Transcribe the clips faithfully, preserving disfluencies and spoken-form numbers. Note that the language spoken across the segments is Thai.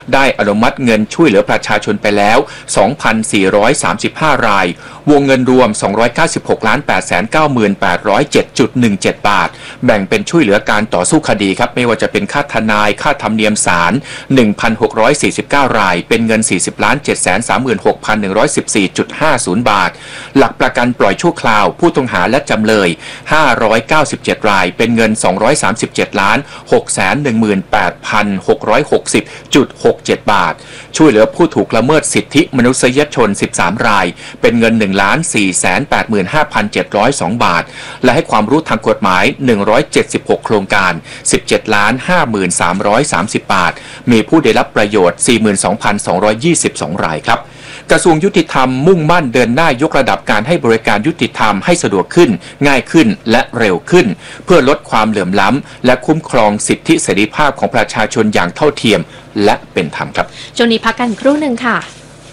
ได้อนุมัติเงินช่วยเหลือประชาชนไปแล้ว สองพันสี่ร้อยสามสิบห้า รายวงเงินรวม สองร้อยเก้าสิบหกล้านแปดแสนเก้าหมื่นแปดร้อยเจ็ดจุดหนึ่งเจ็ด บาทแบ่งเป็นช่วยเหลือการต่อสู้คดีครับไม่ว่าจะเป็นค่าทนายค่าธรรมเนียมศาล หนึ่งพันหกร้อยสี่สิบเก้า รายเป็นเงิน สี่สิบล้านเจ็ดแสนสามหมื่นหกพันหนึ่งร้อยสิบสี่จุดห้าศูนย์ บาทหลักประกันปล่อยชั่วคราวผู้ต้องหาและจำเลยห้าร้อยเก้าสิบเจ็ดรายเป็นเงินสองร้อยสามสิบเจ็ดล้านหกแสนหนึ่งหมื่นแปดพันหกร้อยหกสิบจุดหกเจ็ด บาทช่วยเหลือผู้ถูกละเมิดสิทธิมนุษยชนสิบสามรายเป็นเงิน หนึ่งล้านสี่แสนแปดหมื่นห้าพันเจ็ดร้อยสอง บาทและให้ความรู้ทางกฎหมายหนึ่งร้อยเจ็ดสิบหกโครงการสิบเจ็ดล้านห้าหมื่นสามร้อยสามสิบบาทมีผู้ได้รับประโยชน์ สี่หมื่นสองพันสองร้อยยี่สิบสอง รายครับกระทรวงยุติธรรมมุ่งมั่นเดินหน้ายกระดับการให้บริการยุติธรรมให้สะดวกขึ้นง่ายขึ้นและเร็วขึ้นเพื่อลดความเหลื่อมล้ำและคุ้มครองสิทธิเสรีภาพของประชาชนอย่างเท่าเทียมและเป็นธรรมครับช่วงนี้พักกันครู่หนึ่งค่ะ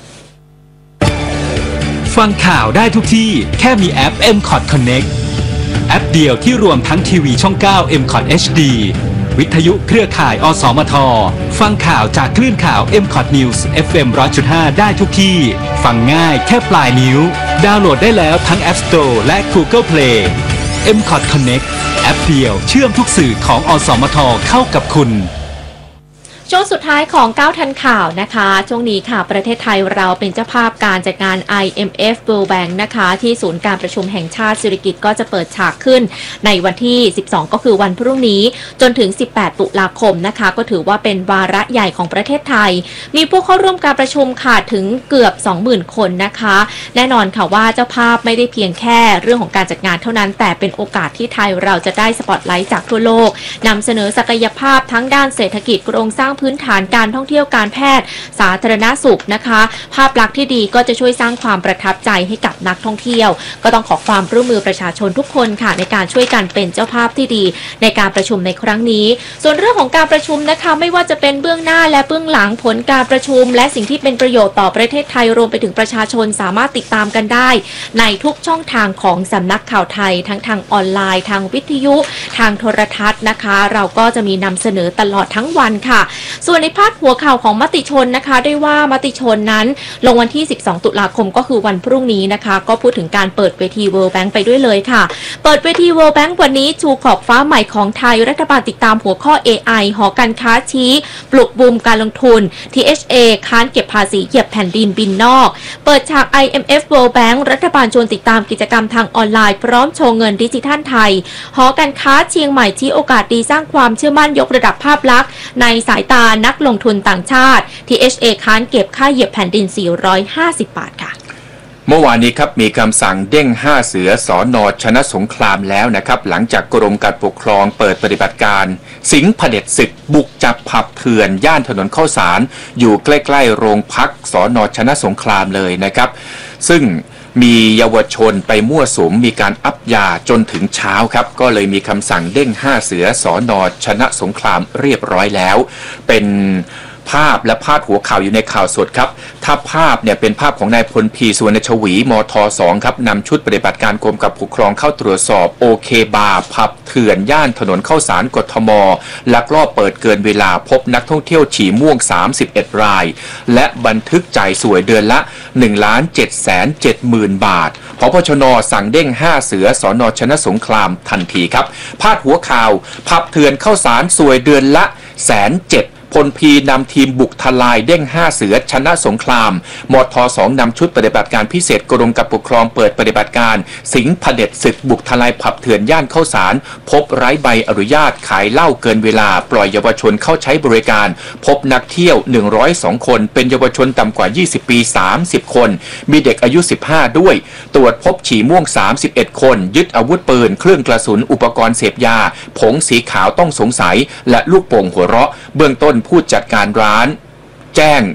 ฟังข่าวได้ทุกที่แค่มีแอป เอ็ม คอท Connect แอปเดียวที่รวมทั้งทีวีช่อง เก้า เอ็ม คอท เอช ดี วิทยุเครือข่ายอสมทฟังข่าวจากคลื่นข่าว เอ็ม คอท News เอฟ เอ็ม หนึ่งร้อยจุดห้า ได้ทุกที่ฟังง่ายแค่ปลายนิ้วดาวน์โหลดได้แล้วทั้ง App Store และ Google Play เอ็ม คอท Connect แอปเดียวเชื่อมทุกสื่อของอสมทเข้ากับคุณช่วงสุดท้ายของเก้าทันข่าวนะคะช่วงนี้ค่ะประเทศไทยเราเป็นเจ้าภาพการจัดงาน ไอ เอ็ม เอฟ World Bank นะคะที่ศูนย์การประชุมแห่งชาติสิริกิติ์ก็จะเปิดฉากขึ้นในวันที่สิบสองก็คือวันพรุ่งนี้จนถึงสิบแปดตุลาคมนะคะก็ถือว่าเป็นวาระใหญ่ของประเทศไทยมีผู้เข้าร่วมการประชุมค่ะถึงเกือบ สองหมื่น คนนะคะแน่นอนค่ะว่าเจ้าภาพไม่ได้เพียงแค่เรื่องของการจัดงานเท่านั้นแต่เป็นโอกาสที่ไทยเราจะได้สปอตไลท์จากทั่วโลกนำเสนอศักยภาพทั้งด้านเศรษฐกิจโครงสร้างพื้นฐานการท่องเที่ยวการแพทย์สาธารณสุขนะคะภาพลักษณ์ที่ดีก็จะช่วยสร้างความประทับใจให้กับนักท่องเที่ยวก็ต้องขอความร่วมมือประชาชนทุกคนค่ะในการช่วยกันเป็นเจ้าภาพที่ดีในการประชุมในครั้งนี้ส่วนเรื่องของการประชุมนะคะไม่ว่าจะเป็นเบื้องหน้าและเบื้องหลังผลการประชุมและสิ่งที่เป็นประโยชน์ต่อประเทศไทยรวมไปถึงประชาชนสามารถติดตามกันได้ในทุกช่องทางของสำนักข่าวไทยทั้งทางออนไลน์ทางวิทยุทางโทรทัศน์นะคะเราก็จะมีนำเสนอตลอดทั้งวันค่ะส่วนในพาดหัวข่าวของมติชนนะคะได้ว่ามติชนนั้นลงวันที่สิบสองตุลาคมก็คือวันพรุ่งนี้นะคะก็พูดถึงการเปิดเวที World Bank ไปด้วยเลยค่ะเปิดเวที World Bank วันนี้ชูขอบฟ้าใหม่ของไทยรัฐบาลติดตามหัวข้อ เอ ไอ หอการค้าชี้ปลุกบูมการลงทุน ที เอช เอ ค้านเก็บภาษีเหยียบแผ่นดินบินนอกเปิดฉาก ไอ เอ็ม เอฟ World Bank รัฐบาลชวนติดตามกิจกรรมทางออนไลน์พร้อมโชว์เงินดิจิทัลไทยหอการค้าเชียงใหม่ชี้โอกาสดีสร้างความเชื่อมั่นยกระดับภาพลักษณ์ในสายตานักลงทุนต่างชาติ ที เอช เอ ค้านเก็บค่าเหยียบแผ่นดินสี่ร้อยห้าสิบบาทค่ะเมื่อวานนี้ครับมีคำสั่งเด้งห้าเสือสน.ชนะสงครามแล้วนะครับหลังจากกรมการปกครองเปิดปฏิบัติการสิงห์เผด็จศึกบุกจับผับเถื่อนย่านถนนข้าวสารอยู่ใกล้ๆโรงพักสน.ชนะสงครามเลยนะครับซึ่งมีเยาวชนไปมั่วสุมมีการอัพยาจนถึงเช้าครับก็เลยมีคำสั่งเด้งห้าเสือสน.ชนะสงครามเรียบร้อยแล้วเป็นภาพและพาดหัวข่าวอยู่ในข่าวสดครับถ้าภาพเนี่ยเป็นภาพของนายพลพีสุวรรณชวีมทสองครับนำชุดปฏิบัติการกรมกับปกครองเข้าตรวจสอบโอเคบาร์ผับเถื่อนย่านถนนข้าวสารกทมลักลอบเปิดเกินเวลาพบนักท่องเที่ยวฉี่ม่วงสามสิบเอ็ดรายและบันทึกจ่ายสวยเดือนละ หนึ่งล้านเจ็ดแสนเจ็ดหมื่น บาทผบชน.สั่งเด้งห้าเสือสน.ชนะสงครามทันทีครับพาดหัวข่าวผับเถื่อนข้าวสารสวยเดือนละแสนเจ็ดพลพีนำทีมบุกทลายเด้งห้าเสือชนะสงครามมทสองนำชุดปฏิบัติการพิเศษกรมกับปกครองเปิดปฏิบัติการสิงห์เผด็จศึกบุกทลายผับเถื่อนย่านข้าวสารพบไร้ใบอนุญาตขายเหล้าเกินเวลาปล่อยเยาวชนเข้าใช้บริการพบนักเที่ยวหนึ่งร้อยสองคนเป็นเยาวชนต่ำกว่ายี่สิบปีสามสิบคนมีเด็กอายุสิบห้าด้วยตรวจพบฉี่ม่วงสามสิบเอ็ดคนยึดอาวุธปืนเครื่องกระสุนอุปกรณ์เสพยาผงสีขาวต้องสงสัยและลูกโป่งหัวเราะเบื้องต้นผู้จัดการร้านแจ้ง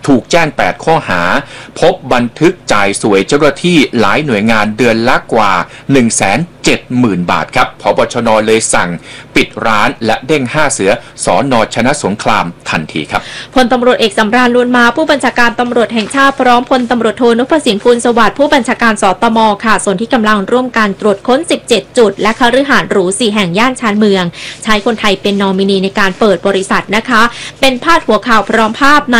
ถูกแจ้งแปดข้อหาพบบันทึกจ่ายสวยเจ้าหน้าที่หลายหน่วยงานเดือนละกว่า หนึ่งแสนเจ็ดหมื่น บาทครับผบชนเลยสั่งปิดร้านและเด้งห้าเสือสน.ชนะสงครามทันทีครับพลตำรวจเอกสำราญ ลุนมาผู้บัญชาการตำรวจแห่งชาติพร้อมพลตำรวจโทนพสินพูลสวัสดิ์ผู้บัญชาการสตม.ค่ะส่วนที่กำลังร่วมการตรวจค้นสิบเจ็ดจุดและคฤหาสน์หรูสี่แห่งย่านชานเมืองใช้คนไทยเป็นนอมินีในการเปิดบริษัทนะคะเป็นพาดหัวข่าวพร้อมภาพ